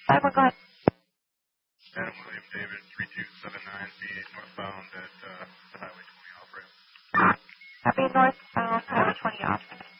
Cyber, go ahead. Adam William David, 3279 B8 northbound at the Highway 20 off-ramp. Copy northbound, Highway 20 off.